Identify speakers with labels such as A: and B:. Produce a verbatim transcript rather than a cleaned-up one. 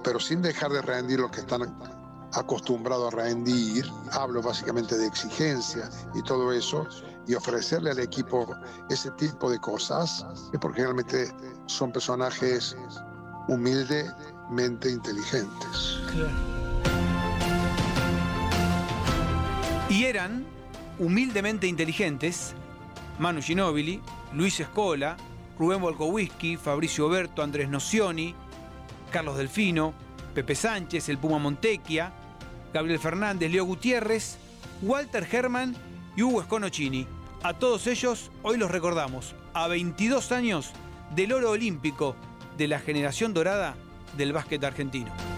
A: pero sin dejar de rendir lo que están acostumbrados a rendir. Hablo básicamente de exigencia y todo eso, y ofrecerle al equipo ese tipo de cosas, porque realmente son personajes humildemente inteligentes.
B: Claro. Y eran humildemente inteligentes Manu Ginóbili, Luis Scola, Rubén Volkowski, Fabricio Oberto, Andrés Nocioni, Carlos Delfino, Pepe Sánchez, el Puma Montecchia, Gabriel Fernández, Leo Gutiérrez, Walter Herman y Hugo Sconocchini. A todos ellos hoy los recordamos, a veintidós años del oro olímpico de la generación dorada del básquet argentino.